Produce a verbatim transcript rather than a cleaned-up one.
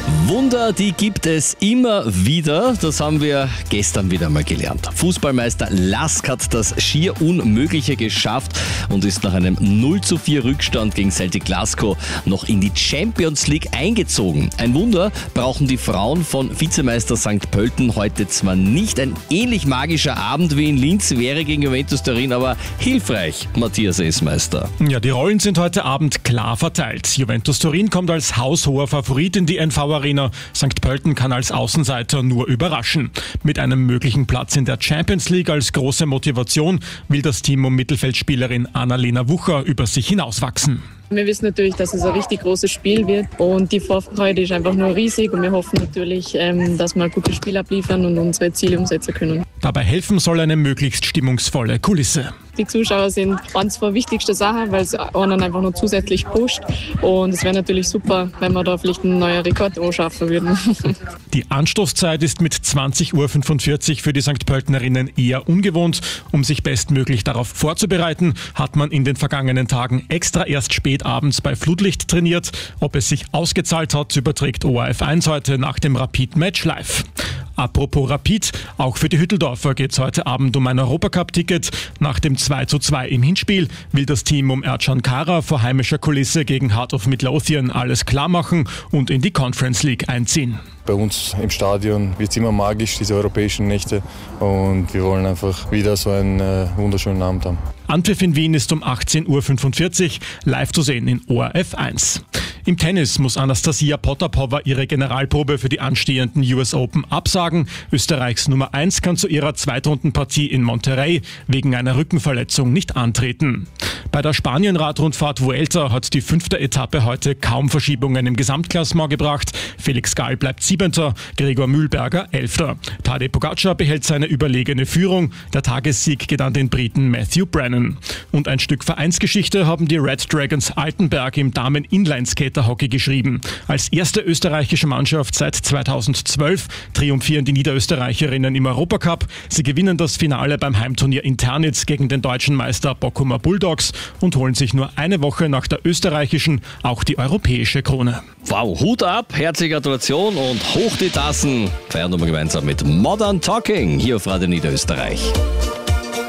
Wunder, die gibt es immer wieder. Das haben wir gestern wieder mal gelernt. Fußballmeister Lask hat das schier Unmögliche geschafft und ist nach einem null zu vier Rückstand gegen Celtic Glasgow noch in die Champions League eingezogen. Ein Wunder brauchen die Frauen von Vizemeister Sankt Pölten heute zwar nicht. Ein ähnlich magischer Abend wie in Linz wäre gegen Juventus Turin, aber hilfreich, Matthias Esmeister. Ja, die Rollen sind heute Abend klar verteilt. Juventus Turin kommt als haushoher Favorit in die N V-Arena. Sankt Pölten kann als Außenseiter nur überraschen. Mit einem möglichen Platz in der Champions League als große Motivation will das Team um Mittelfeldspielerin Annalena Wucher über sich hinauswachsen. Wir wissen natürlich, dass es ein richtig großes Spiel wird und die Vorfreude ist einfach nur riesig und wir hoffen natürlich, dass wir ein gutes Spiel abliefern und unsere Ziele umsetzen können. Dabei helfen soll eine möglichst stimmungsvolle Kulisse. Die Zuschauer sind ganz vor wichtigste Sache, weil es einen einfach nur zusätzlich pusht und es wäre natürlich super, wenn wir da vielleicht einen neuen Rekord anschaffen würden. Die Anstoßzeit ist mit zwanzig Uhr fünfundvierzig für die Sankt Pöltenerinnen eher ungewohnt. Um sich bestmöglich darauf vorzubereiten, hat man in den vergangenen Tagen extra erst spät abends bei Flutlicht trainiert. Ob es sich ausgezahlt hat, überträgt O R F eins heute nach dem Rapid-Match live. Apropos Rapid, auch für die Hütteldorfer geht es heute Abend um ein Europacup-Ticket. Nach dem zwei zu zwei im Hinspiel will das Team um Ercan Kara vor heimischer Kulisse gegen Heart of Midlothian alles klar machen und in die Conference League einziehen. Bei uns im Stadion wird es immer magisch, diese europäischen Nächte, und wir wollen einfach wieder so einen äh, wunderschönen Abend haben. Anpfiff in Wien ist um achtzehn Uhr fünfundvierzig, live zu sehen in O R F eins. Im Tennis muss Anastasia Potapova ihre Generalprobe für die anstehenden U S Open absagen. Österreichs Nummer eins kann zu ihrer Zweitrundenpartie in Monterrey wegen einer Rückenverletzung nicht antreten. Bei der Spanien-Radrundfahrt Vuelta hat die fünfte Etappe heute kaum Verschiebungen im Gesamtklassement gebracht. Felix Gall bleibt Siebenter, Gregor Mühlberger Elfter. Tadej Pogacar behält seine überlegene Führung. Der Tagessieg geht an den Briten Matthew Brennan. Und ein Stück Vereinsgeschichte haben die Red Dragons Altenberg im Damen-Inlineskater-Hockey geschrieben. Als erste österreichische Mannschaft seit zweitausendzwölf triumphieren die Niederösterreicherinnen im Europacup. Sie gewinnen das Finale beim Heimturnier in Ternitz gegen den deutschen Meister Bockumer Bulldogs und holen sich nur eine Woche nach der österreichischen auch die europäische Krone. Wow, Hut ab, herzliche Gratulation und hoch die Tassen. Feiern wir gemeinsam mit Modern Talking hier auf Radio Niederösterreich.